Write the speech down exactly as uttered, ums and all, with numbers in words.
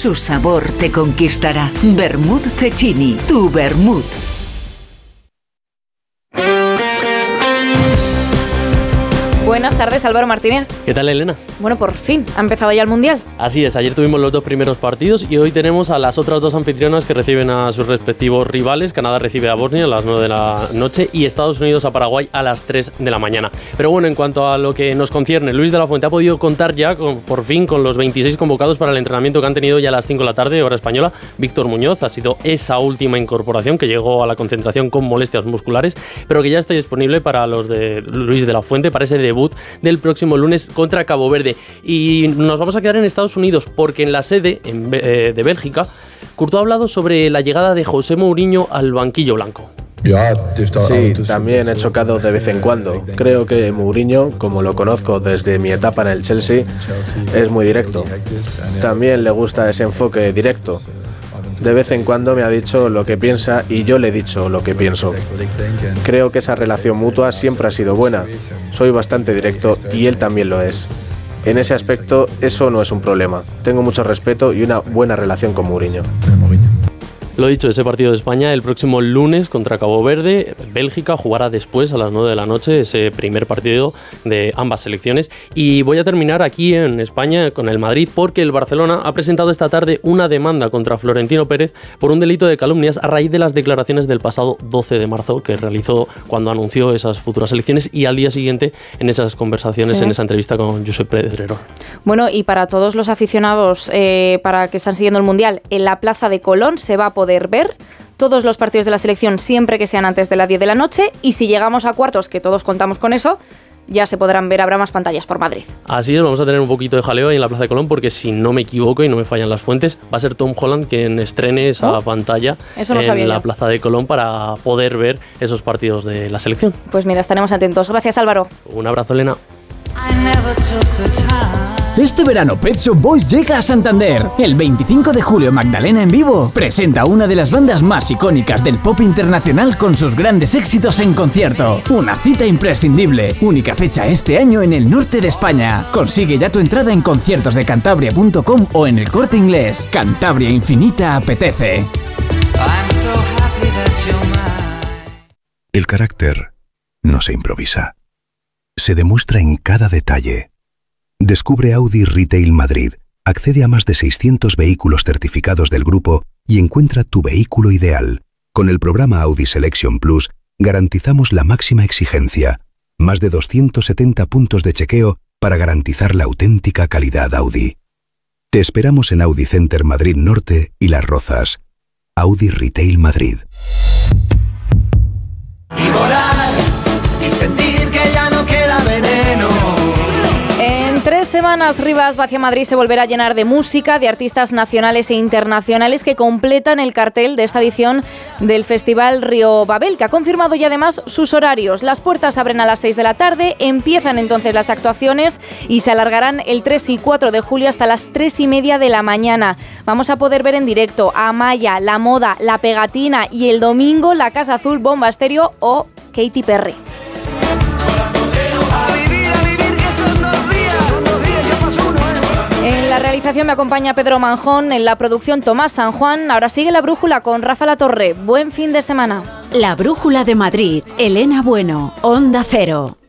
Su sabor te conquistará. Vermut Cecchini, tu vermut. Buenas tardes, Álvaro Martínez. ¿Qué tal, Elena? Bueno, por fin ha empezado ya el Mundial. Así es, ayer tuvimos los dos primeros partidos y hoy tenemos a las otras dos anfitrionas que reciben a sus respectivos rivales. Canadá recibe a Bosnia a las nueve de la noche y Estados Unidos a Paraguay a las tres de la mañana. Pero bueno, en cuanto a lo que nos concierne, Luis de la Fuente ha podido contar ya, con, por fin, con los veintiséis convocados para el entrenamiento que han tenido ya a las cinco de la tarde, hora española. Víctor Muñoz ha sido esa última incorporación que llegó a la concentración con molestias musculares, pero que ya está disponible para los de Luis de la Fuente, para ese debut del próximo lunes contra Cabo Verde. Y nos vamos a quedar en Estados Unidos porque en la sede en, eh, de Bélgica, Courtois ha hablado sobre la llegada de José Mourinho al banquillo blanco. Sí, también he chocado de vez en cuando. Creo que Mourinho, como lo conozco desde mi etapa en el Chelsea, es muy directo. También le gusta ese enfoque directo. De vez en cuando me ha dicho lo que piensa y yo le he dicho lo que pienso. Creo que esa relación mutua siempre ha sido buena. Soy bastante directo y él también lo es. En ese aspecto, eso no es un problema. Tengo mucho respeto y una buena relación con Mourinho. Lo dicho, ese partido de España el próximo lunes contra Cabo Verde. Bélgica jugará después a las nueve de la noche ese primer partido de ambas selecciones. Y voy a terminar aquí en España con el Madrid porque el Barcelona ha presentado esta tarde una demanda contra Florentino Pérez por un delito de calumnias a raíz de las declaraciones del pasado doce de marzo que realizó cuando anunció esas futuras elecciones y al día siguiente en esas conversaciones, sí. en esa entrevista con Josep Pedrerol. Bueno, y para todos los aficionados eh, para que están siguiendo el Mundial, en la Plaza de Colón se va a poder poder ver todos los partidos de la selección siempre que sean antes de las diez de la noche y si llegamos a cuartos, que todos contamos con eso, ya se podrán ver, habrá más pantallas por Madrid. Así es, vamos a tener un poquito de jaleo ahí en la Plaza de Colón porque si no me equivoco y no me fallan las fuentes, va a ser Tom Holland quien estrene esa oh, pantalla eso no en sabía la yo. Plaza de Colón para poder ver esos partidos de la selección. Pues mira, estaremos atentos. Gracias, Álvaro. Un abrazo, Elena. Este verano Pet Shop Boys llega a Santander. El veinticinco de julio Magdalena en vivo presenta una de las bandas más icónicas del pop internacional con sus grandes éxitos en concierto. Una cita imprescindible. Única fecha este año en el norte de España. Consigue ya tu entrada en conciertos de cantabria punto com o en El Corte Inglés. Cantabria Infinita apetece. El carácter no se improvisa. Se demuestra en cada detalle. Descubre Audi Retail Madrid, accede a más de seiscientos vehículos certificados del grupo y encuentra tu vehículo ideal. Con el programa Audi Selection Plus garantizamos la máxima exigencia, más de doscientos setenta puntos de chequeo para garantizar la auténtica calidad Audi. Te esperamos en Audi Center Madrid Norte y Las Rozas. Audi Retail Madrid. Y volar y sentir que ya no queda veneno. En tres semanas, Rivas Vacia Madrid se volverá a llenar de música, de artistas nacionales e internacionales que completan el cartel de esta edición del Festival Río Babel, que ha confirmado ya además sus horarios. Las puertas abren a las seis de la tarde, empiezan entonces las actuaciones y se alargarán el tres y cuatro de julio hasta las tres y media de la mañana. Vamos a poder ver en directo a Amaya, La Moda, La Pegatina y el domingo La Casa Azul, Bomba Estéreo o Katy Perry. En la realización me acompaña Pedro Manjón, en la producción Tomás San Juan. Ahora sigue La Brújula con Rafa Latorre. Buen fin de semana. La Brújula de Madrid, Elena Bueno, Onda Cero.